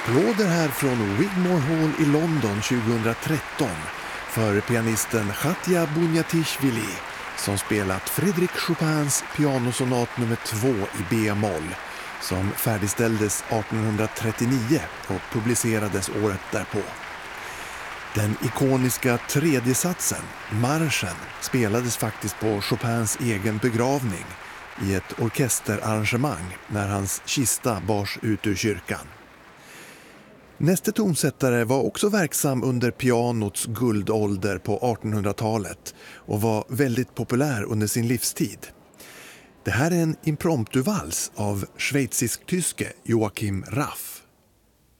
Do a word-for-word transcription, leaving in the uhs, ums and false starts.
Applåder här från Wigmore Hall i London tjugohundratretton för pianisten Khatja Bunyatishvili som spelat Frédéric Chopins pianosonat nummer två i B-moll som färdigställdes artonhundratrettionio och publicerades året därpå. Den ikoniska tredje satsen, marschen, spelades faktiskt på Chopins egen begravning i ett orkesterarrangemang när hans kista bars ut ur kyrkan. Näste tonsättare var också verksam under pianots guldålder på artonhundratalet och var väldigt populär under sin livstid. Det här är en impromptuvals av schweizisk-tyske Joachim Raff.